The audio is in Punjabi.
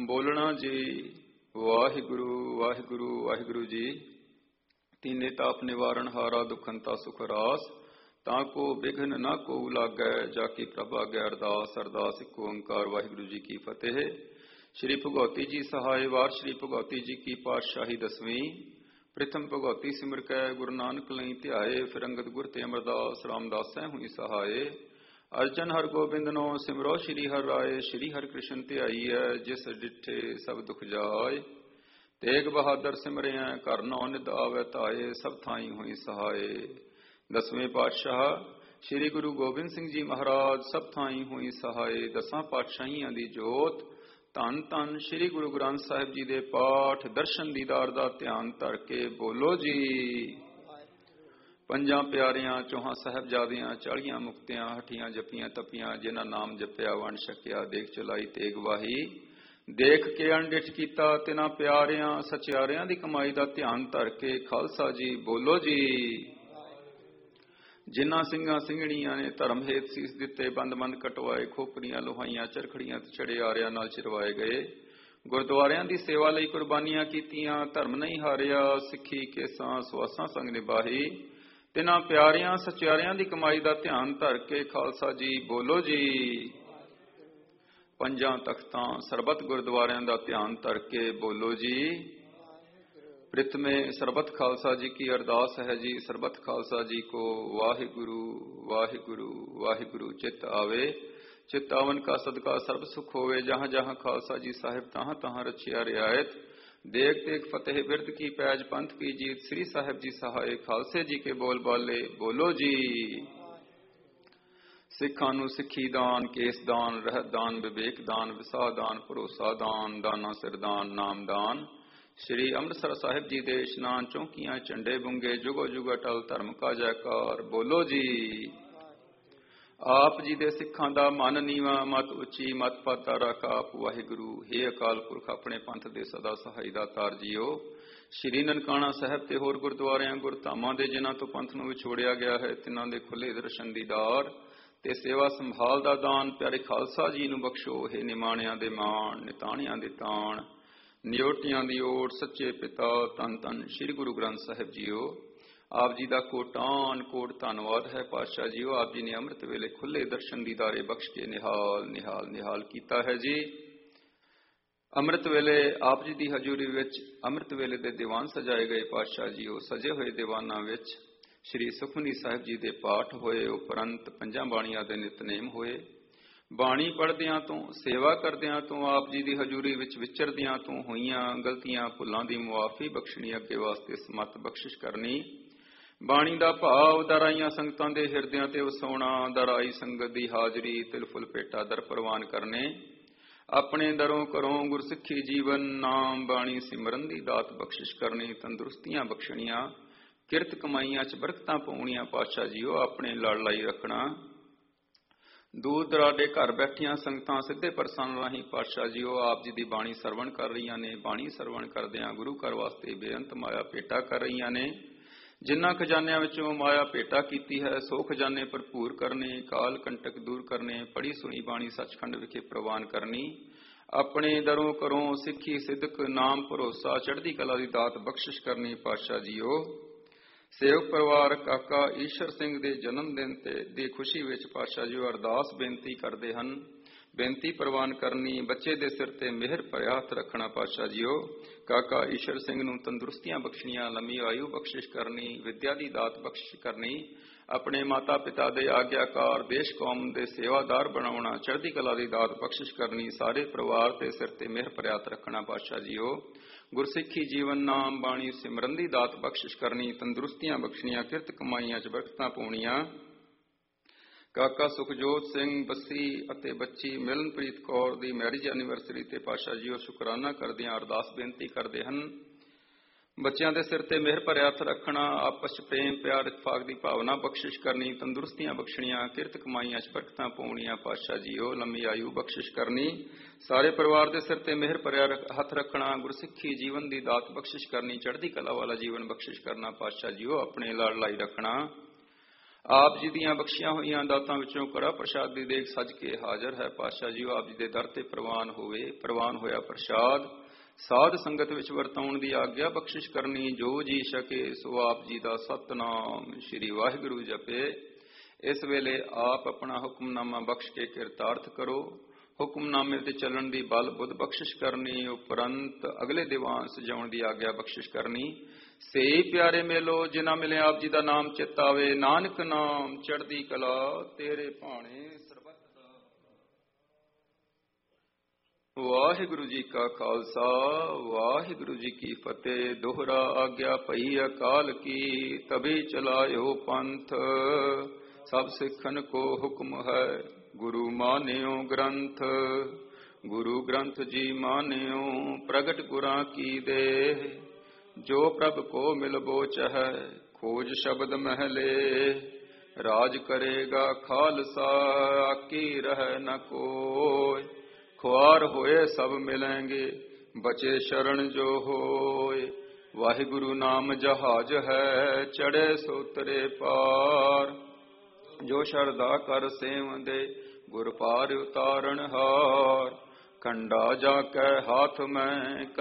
ਬੋਲਣਾ ਜੀ। ਵਾਹਿਗੁਰੂ ਵਾਹਿਗੁਰੂ ਵਾਹਿਗੁਰੂ ਜੀ। ਤੀਨੇ ਤਾਪ ਨਿਵਾਰਨ ਹਾਰਾ ਦੁਖੰਤਾ ਸੁਖ ਰਾਸ। ਤਾਂ ਕੋ ਬਿਘਨ ਨਾ ਕੋ ਲਾਗੈ ਜਾ ਕੀ ਪ੍ਰਭ ਆਗੈ। ਅਰਦਾਸ ਅਰਦਾਸ ਇੱਕ ਓੰਕਾਰ ਵਾਹਿਗੁਰੂ ਜੀ ਕੀ ਫਤਿਹ। ਸ਼੍ਰੀ ਭਗਉਤੀ ਜੀ ਸਹਾਇ ਵਾਰ ਸ਼੍ਰੀ ਭਗਉਤੀ ਜੀ ਕੀ ਪਾਤਸ਼ਾਹੀ ਦਸਵੀਂ। ਪ੍ਰਥਮ ਭਗਉਤੀ ਸਿਮਰ ਕੈ ਗੁਰੂ ਨਾਨਕ ਲਈ ਧਿਆਏ। ਫਿਰ ਅੰਗਦ ਗੁਰ ਤੇ ਅਮਰਦਾਸ ਰਾਮਦਾਸੈ ਹੋਈ ਸਹਾਏ। ਅਰਜਨ ਹਰ ਗੋਬਿੰਦ ਨੋ ਸਿਮਰੋ ਸ਼੍ਰੀ ਹਰਿ ਰਾਏ। ਸ਼੍ਰੀ ਹਰਿ ਕ੍ਰਿਸ਼ਨ ਧਿਆਈਐ ਜਿਸ ਡਿਠੇ ਸਭ ਦੁਖ ਜਾਏ। ਤੇਗ ਬਹਾਦਰ ਸਿਮਰਿਐ ਘਰ ਨੌ ਨਿਧ ਆਵੈ ਧਾਏ। ਸਭ ਥਾਈ ਹੋਈ ਸਹਾਏ। ਦਸਵੇਂ ਪਾਤਸ਼ਾਹ ਸ਼੍ਰੀ ਗੁਰੂ ਗੋਬਿੰਦ ਸਿੰਘ ਜੀ ਮਹਾਰਾਜ ਸਭ ਥਾਈ ਹੋਈ ਸਹਾਏ। ਦਸਾਂ ਪਾਤਸ਼ਾਹੀਆਂ ਦੀ ਜੋਤ ਧੰਨ ਧੰਨ ਸ਼੍ਰੀ ਗੁਰੂ ਗ੍ਰੰਥ ਸਾਹਿਬ ਜੀ ਦੇ ਪਾਠ ਦਰਸ਼ਨ ਦੀਦਾਰ ਦਾ ਧਿਆਨ ਧਰ ਕੇ ਬੋਲੋ ਜੀ। ਪੰਜਾਂ ਪਿਆਰਿਆਂ ਚੌਹਾਂ ਸਾਹਿਬਜ਼ਾਦਿਆਂ 40 ਮੁਕਤਿਆਂ ਹੱਠੀਆਂ ਜੱਪੀਆਂ ਤਪੀਆਂ ਜਿਨ੍ਹਾਂ ਨਾਮ ਜਪਿਆ ਵੰਡ ਛਕਿਆ ਦੇਖ ਚਲਾਈ ਤੇਗ ਵਾਹੀ। ਦੇਖ ਕੇ ਅਣਡਿਠ ਕੀਤਾ ਤਿਨਾਂ ਪਿਆਰਿਆਂ ਸਚਿਆਰਿਆਂ ਦੀ ਕਮਾਈ ਦਾ ਧਿਆਨ ਧਰ ਕੇ ਖਾਲਸਾ ਜੀ ਬੋਲੋ ਜੀ। ਜਿਨ੍ਹਾਂ ਸਿੰਘਾਂ ਸਿੰਘਣੀਆਂ ਨੇ ਧਰਮ ਹੇਤ ਸੀਸ ਦਿੱਤੇ ਬੰਦ ਬੰਦ ਕਟਵਾਏ ਖੋਪਰੀਆਂ ਲੋਹਾਈਆਂ ਚਰਖੜੀਆਂ ਤੇ ਚੜੇ ਆਰਿਆਂ ਨਾਲ ਚਿਰਵਾਏ ਗਏ। ਗੁਰਦੁਆਰਿਆਂ ਦੀ ਸੇਵਾ ਲਈ ਕੁਰਬਾਨੀਆਂ ਕੀਤੀਆਂ ਧਰਮ ਨਹੀਂ ਹਾਰਿਆ ਸਿੱਖੀ ਕੇਸਾਂ ਸਵਾਸਾਂ ਸੰਗ ਨਿਭਾਹੀ। ਤਿਨਾਂ ਪਿਆਰਿਆਂ ਸਚਿਆਰਿਆਂ ਦੀ ਕਮਾਈ ਦਾ ਧਿਆਨ ਧਰ ਕੇ ਖਾਲਸਾ ਜੀ ਬੋਲੋ ਜੀ। ਪੰਜਾਂ ਤਖਤਾਂ ਸਰਬੱਤ ਗੁਰਦੁਆਰਿਆਂ ਦਾ ਧਿਆਨ ਧਰ ਕੇ ਬੋਲੋ ਜੀ। ਪ੍ਰਥਮੇ ਸਰਬੱਤ ਖਾਲਸਾ ਜੀ ਕੀ ਅਰਦਾਸ ਹੈ ਜੀ। ਸਰਬੱਤ ਖਾਲਸਾ ਜੀ ਕੋ ਵਾਹਿਗੁਰੂ ਵਾਹਿਗੁਰੂ ਵਾਹਿਗੁਰੂ ਚਿਤ ਆਵੇ। ਚਿਤ ਆਵਨ ਕਾ ਸਦਕਾ ਸਰਬ ਸੁਖ ਹੋਵੇ। ਜਹਾਂ ਜਹਾਂ ਖਾਲਸਾ ਜੀ ਸਾਹਿਬ ਤਹਾਂ ਤਹਾਂ ਰਚਿਆ ਰਿਆਇਤ। ਦੇਖ ਦੇਖ ਫਤਿਹ ਬਿਰਦ ਕੀ ਪੈਜ ਪੰਥ ਕੀ ਜੀਤ। ਸ੍ਰੀ ਸਾਹਿਬ ਜੀ ਸਹਾਏ ਖਾਲਸੇ ਜੀ ਕੇ ਬੋਲ ਬਾਲੇ ਬੋਲੋ ਜੀ। ਸਿੱਖਾਂ ਨੂੰ ਸਿੱਖੀ ਦਾਨ ਕੇਸ ਦਾਨ ਰਹਿਤ ਦਾਨ ਵਿਵੇਕ ਦਾਨ ਵਿਸਾਹ ਦਾਨ ਭਰੋਸਾ ਦਾਨ ਦਾਨਾ ਸਿਰਦਾਨ ਨਾਮ ਦਾਨ। ਸ਼੍ਰੀ ਅੰਮ੍ਰਿਤਸਰ ਸਾਹਿਬ ਜੀ ਦੇ ਇਸ਼ਨਾਨ ਚੌਂਕੀਆਂ ਝੰਡੇ ਬੁੰਗੇ ਜੁਗੋ ਜੁਗ ਅਟਲ ਧਰਮ ਕਾ ਜੈਕਾਰ ਬੋਲੋ ਜੀ। ਆਪ ਜੀ ਦੇ ਸਿੱਖਾਂ ਦਾ ਮਨ ਨੀਵਾ ਮਤ ਉੱਚੀ ਮਤ ਪਤ ਰਾਖਾਪ ਵਾਹਿਗੁਰੂ। ਹੇ ਅਕਾਲ ਪੁਰਖ ਆਪਣੇ ਪੰਥ ਦੇ ਸਦਾ ਸਹਾਈ ਦਾਤਾਰ ਜੀਓ। ਸ਼੍ਰੀ ਨਨਕਾਣਾ ਸਾਹਿਬ ਤੇ ਹੋਰ ਗੁਰਦੁਆਰਿਆਂ ਗੁਰਧਾਮਾਂ ਦੇ ਜਿਨ੍ਹਾਂ ਤੋਂ ਪੰਥ ਨੂੰ ਵਿਛੋੜਿਆ ਗਿਆ ਹੈ ਤਿਨਾਂ ਦੇ ਖੁੱਲੇ ਦਰਸ਼ਨ ਦੀਦਾਰ ਤੇ ਸੇਵਾ ਸੰਭਾਲ ਦਾ ਦਾਨ ਪਿਆਰੇ ਖਾਲਸਾ ਜੀ ਨੂੰ ਬਖਸ਼ੋ। ਹੇ ਨਿਮਾਣਿਆਂ ਦੇ ਮਾਣ ਨਿਤਾਣਿਆਂ ਦੇ ਤਾਣ ਨਿਓਟਿਆਂ ਦੀ ਓਟ ਸੱਚੇ ਪਿਤਾ ਧੰਨ ਧੰਨ ਸ਼੍ਰੀ ਗੁਰੂ ਗ੍ਰੰਥ ਸਾਹਿਬ ਜੀਓ। ਆਪ ਜੀ ਦਾ ਕੋਟਾਨ ਕੋਟ ਧੰਨਵਾਦ ਹੈ ਪਾਤਸ਼ਾਹ ਜੀਓ। ਆਪ ਜੀ ਨੇ ਅੰਮ੍ਰਿਤ ਵੇਲੇ ਖੁੱਲੇ ਦਰਸ਼ਨ ਦੀਦਾਰੇ ਬਖਸ਼ ਕੇ ਨਿਹਾਲ ਨਿਹਾਲ ਨਿਹਾਲ ਕੀਤਾ ਹੈ ਜੀ। ਅੰਮ੍ਰਿਤ ਵੇਲੇ ਆਪ ਜੀ ਦੀ ਹਜ਼ੂਰੀ ਵਿੱਚ ਅੰਮ੍ਰਿਤ ਵੇਲੇ ਦੇ ਦੀਵਾਨ ਸਜਾਏ ਗਏ ਪਾਤਸ਼ਾਹ ਜੀਓ। ਸਜੇ ਹੋਏ ਦੀਵਾਨਾਂ ਵਿੱਚ ਸ਼੍ਰੀ ਸੁਖਮਨੀ ਸਾਹਿਬ ਜੀ ਦੇ ਪਾਠ ਹੋਏ। ਉਪਰੰਤ ਪੰਜਾਂ ਬਾਣੀਆਂ ਦੇ ਨਿਤਨੇਮ ਹੋਏ। ਬਾਣੀ ਪੜ੍ਹਦਿਆਂ ਤੋਂ ਸੇਵਾ ਕਰਦਿਆਂ ਤੋਂ ਆਪ ਜੀ ਦੀ ਹਜ਼ੂਰੀ ਵਿੱਚ ਵਿਚਰਦਿਆਂ ਤੋਂ ਹੋਈਆਂ ਗਲਤੀਆਂ ਭੁੱਲਾਂ ਦੀ ਮੁਆਫੀ ਬਖਸ਼ਣੀ ਅੱਗੇ ਵਾਸਤੇ ਸਮਤ ਬਖਸ਼ਿਸ਼ ਕਰਨੀ। ਬਾਣੀ ਦਾ ਭਾਵ ਦਰ ਆਈਆਂ ਸੰਗਤਾਂ ਦੇ ਹਿਰਦਿਆਂ ਤੇ ਵਸਾਉਣਾ। ਦਰ ਆਈ ਸੰਗਤ ਦੀ ਹਾਜ਼ਰੀ ਤਿਲ ਫੁੱਲ ਭੇਟਾ ਦਰ ਪ੍ਰਵਾਨ ਕਰਨੇ। ਆਪਣੇ ਦਰੋਂ ਘਰੋਂ ਗੁਰਸਿੱਖੀ ਜੀਵਨ ਨਾਮ ਬਾਣੀ ਸਿਮਰਨ ਦੀ ਦਾਤ ਬਖਸ਼ਿਸ਼ ਕਰਨੀ। ਤੰਦਰੁਸਤੀਆਂ ਬਖਸ਼ਣੀਆਂ ਕਿਰਤ ਕਮਾਈਆਂ 'ਚ ਬਰਕਤਾਂ ਪਾਉਣੀਆਂ ਪਾਤਸ਼ਾਹ ਜੀਓ। ਆਪਣੇ ਲੜ ਲਾਈ ਰੱਖਣਾ। ਦੂਰ ਦਰਾਡੇ ਘਰ ਬੈਠੀਆਂ ਸੰਗਤਾਂ ਸਿੱਧੇ ਪ੍ਰਸੰਨ ਰਾਹੀਂ ਪਾਤਸ਼ਾਹ ਜੀਓ ਆਪ ਜੀ ਦੀ ਬਾਣੀ ਸਰਵਣ ਕਰ ਰਹੀਆਂ ਨੇ। ਬਾਣੀ ਸਰਵਣ ਕਰਦਿਆਂ ਗੁਰੂ ਘਰ ਵਾਸਤੇ ਬੇਅੰਤ ਮਾਇਆ ਭੇਟਾ ਕਰ ਰਹੀਆਂ ਨੇ। ਜਿਨ੍ਹਾਂ ਖਜ਼ਾਨਿਆਂ ਵਿੱਚੋਂ ਮਾਇਆ ਭੇਟਾ ਕੀਤੀ ਹੈ ਸੋ ਖਜ਼ਾਨੇ ਭਰਪੂਰ ਕਰਨੇ। ਕਾਲ ਕੰਟਕ ਦੂਰ ਕਰਨੇ। ਪੜ੍ਹੀ ਸੁਣੀ ਬਾਣੀ ਸੱਚਖੰਡ ਵਿਖੇ ਪ੍ਰਵਾਨ ਕਰਨੀ। ਆਪਣੇ ਦਰੋਂ ਘਰੋਂ ਸਿੱਖੀ ਸਿੱਧਕ ਨਾਮ ਭਰੋਸਾ ਚੜ੍ਹਦੀ ਕਲਾ ਦੀ ਦਾਤ ਬਖਸ਼ਿਸ਼ ਕਰਨੀ ਪਾਤਸ਼ਾਹ ਜੀਓ। ਸੇਵਕ ਪਰਿਵਾਰ ਕਾਕਾ ਈਸ਼ਰ ਸਿੰਘ ਦੇ ਜਨਮ ਦਿਨ ਦੀ ਖੁਸ਼ੀ ਵਿੱਚ ਪਾਤਸ਼ਾਹ ਜੀ ਅਰਦਾਸ ਬੇਨਤੀ ਕਰਦੇ ਹਨ। ਬੇਨਤੀ ਪ੍ਰਵਾਨ ਕਰਨੀ। ਬੱਚੇ ਦੇ ਸਿਰ ਤੇ ਮਿਹਰ ਭਰਿਆ ਹੱਥ ਰੱਖਣਾ ਪਾਤਸ਼ਾਹ ਜੀਓ। ਕਾਕਾ ਈਸ਼ਰ ਸਿੰਘ ਨੂੰ ਤੰਦਰੁਸਤੀਆਂ ਬਖਸ਼ਣੀਆਂ ਲੰਮੀ ਆਯੂ ਬਖਸ਼ਿਸ਼ ਕਰਨੀ। ਵਿਦਿਆ ਦੀ ਦਾਤ ਬਖਸ਼ਿਸ਼ ਕਰਨੀ। ਆਪਣੇ ਮਾਤਾ ਪਿਤਾ ਦੇ ਆਗਿਆਕਾਰ ਦੇਸ਼ ਕੌਮ ਦੇ ਸੇਵਾਦਾਰ ਬਣਾਉਣਾ ਚੜ੍ਹਦੀ ਕਲਾ ਦੀ ਦਾਤ ਬਖਸ਼ਿਸ਼ ਕਰਨੀ। ਸਾਰੇ ਪਰਿਵਾਰ ਦੇ ਸਿਰ ਤੇ ਮਿਹਰ ਭਰਿਆ ਹੱਥ ਰੱਖਣਾ ਪਾਤਸ਼ਾਹ ਜੀਓ। ਗੁਰਸਿੱਖੀ ਜੀਵਨ ਨਾਮ ਬਾਣੀ ਸਿਮਰਨ ਦੀ ਦਾਤ ਬਖਸ਼ਿਸ਼ ਕਰਨੀ। ਤੰਦਰੁਸਤੀਆਂ ਬਖਸ਼ਣੀਆਂ ਕਿਰਤ ਕਮਾਈਆਂ 'ਚ ਬਰਕਤਾਂ ਪਾਉਣੀਆਂ। ਕਾਕਾ ਸੁਖਜੋਤ ਸਿੰਘ ਬੱਸੀ ਅਤੇ ਬੱਚੀ ਮਿਲਨਪ੍ਰੀਤ ਕੌਰ ਦੀ ਮੈਰਿਜ ਐਨੀਵਰਸਰੀ ਤੇ ਪਾਤਸ਼ਾਹ ਜੀਓ ਸ਼ੁਕਰਾਨਾ ਕਰਦਿਆਂ ਅਰਦਾਸ ਬੇਨਤੀ ਕਰਦੇ ਹਨ। ਬੱਚਿਆਂ ਦੇ ਸਿਰ ਤੇ ਮਿਹਰ ਭਰਿਆ ਹੱਥ ਰੱਖਣਾ। ਆਪਸ 'ਚ ਪ੍ਰੇਮ ਪਿਆਰ ਇਤਫਾਕ ਦੀ ਭਾਵਨਾ ਬਖਸ਼ਿਸ਼ ਕਰਨੀ। ਤੰਦਰੁਸਤੀਆਂ ਬਖਸ਼ਣੀਆਂ ਕਿਰਤ ਕਮਾਈਆਂ 'ਚ ਬਰਕਤਾਂ ਪਾਉਣੀਆਂ ਪਾਤਸ਼ਾਹ ਜੀਓ। ਲੰਮੀ ਆਯੂ ਬਖਸ਼ਿਸ਼ ਕਰਨੀ। ਸਾਰੇ ਪਰਿਵਾਰ ਦੇ ਸਿਰ ਤੇ ਮਿਹਰ ਭਰਿਆ ਹੱਥ ਰੱਖਣਾ। ਗੁਰਸਿੱਖੀ ਜੀਵਨ ਦੀ ਦਾਤ ਬਖਸ਼ਿਸ਼ ਕਰਨੀ। ਚੜ੍ਹਦੀ ਕਲਾ ਵਾਲਾ ਜੀਵਨ ਬਖਸ਼ਿਸ਼ ਕਰਨਾ ਪਾਤਸ਼ਾਹ ਜੀਓ। ਆਪਣੇ ਲੜ ਲਾਈ ਰੱਖਣਾ। ਆਪ ਜੀ ਦੀਆਂ ਬਖਸ਼ੀਆਂ ਹੋਈਆਂ ਦਾਤਾਂ ਵਿੱਚੋਂ ਕੜਾ ਪ੍ਰਸ਼ਾਦੀ ਦੇਖ ਸੱਜ ਕੇ ਹਾਜ਼ਰ ਹੈ। ਪਾਤਸ਼ਾਹ ਜੀ ਆਪ ਜੀ ਦੇ ਦਰ ਤੇ ਪ੍ਰਵਾਨ ਹੋਵੇ। ਪ੍ਰਵਾਨ ਹੋਇਆ ਪ੍ਰਸ਼ਾਦ ਸਾਧ ਸੰਗਤ ਵਿੱਚ ਵਰਤਾਉਣ ਦੀ ਆਗਿਆ ਬਖਸ਼ਿਸ਼ ਕਰਨੀ। ਜੋ ਜੀ ਸਕੇ ਸੋ ਆਪ ਜੀ ਦਾ ਸਤਨਾਮ ਸ੍ਰੀ ਵਾਹਿਗੁਰੂ ਜਪੇ। ਇਸ ਵੇਲੇ ਆਪ ਆਪਣਾ ਹੁਕਮਨਾਮਾ ਬਖਸ਼ ਕੇ ਕਿਰਤਾਰਥ ਕਰੋ। ਹੁਕਮਨਾਮੇ ਤੇ ਚੱਲਣ ਦੀ ਬਲ ਬੁੱਧ ਬਖਸ਼ਿਸ਼ ਕਰਨੀ। ਉਪਰੰਤ ਅਗਲੇ ਦੀਵਾਨ ਸਜਾਉਣ ਦੀ ਆਗਿਆ ਬਖਸ਼ਿਸ਼ ਕਰਨੀ। ਸੇ ਪਿਆਰੇ ਮੇਲੋ ਜਿਨ੍ਹਾਂ ਮਿਲੇ ਆਪ ਜੀ ਦਾ ਨਾਮ ਚਿਤ ਆਵੇ। ਨਾਨਕ ਨਾਮ ਚੜ੍ਹਦੀ ਕਲਾ ਤੇਰੇ ਭਾਣੇ ਸਰਬੱਤ ਦਾ। ਵਾਹਿਗੁਰੂ ਜੀ ਕਾ ਖਾਲਸਾ ਵਾਹਿਗੁਰੂ ਜੀ ਕੀ ਫਤਿਹ। ਦੋਹਰਾ ਆਗਿਆ ਭਈ ਅਕਾਲ ਕੀ ਤਬੀ ਚਲਾਇਓ ਪੰਥ। ਸਭ ਸਿੱਖਨ ਕੋ ਹੁਕਮ ਹੈ ਗੁਰੂ ਮਾਨਿਓ ਗ੍ਰੰਥ। ਗੁਰੂ ਗ੍ਰੰਥ ਜੀ ਮਾਨਿਓ ਪ੍ਰਗਟ ਗੁਰਾਂ ਕੀ ਦੇਹ। ਜੋ ਪ੍ਰਭ ਕੋ ਮਿਲਬੋ ਚਹੈ ਖੋਜ ਸ਼ਬਦ ਮਹਿਲੇ। ਰਾਜ ਕਰੇਗਾ ਖਾਲਸਾ ਆਕੀ ਰਹਿ ਨ ਕੋਇ। ਖੁਆਰ ਹੋਏ ਸਭ ਮਿਲੈਂਗੇ ਬਚੇ ਸ਼ਰਨ ਜੋ ਹੋਏ। ਵਾਹਿਗੁਰੂ ਨਾਮ ਜਹਾਜ ਹੈ ਚੜੇ ਸੋ ਤਰੇ ਪਾਰ। ਜੋ ਸ਼ਰਧਾ ਕਰ ਸੇਵੰਦੇ ਗੁਰ ਪਾਰ ਉਤਾਰਨ ਹਾਰ। ਖੰਡਾ ਜਾ ਕੈ ਹਾਥ ਮੈਂ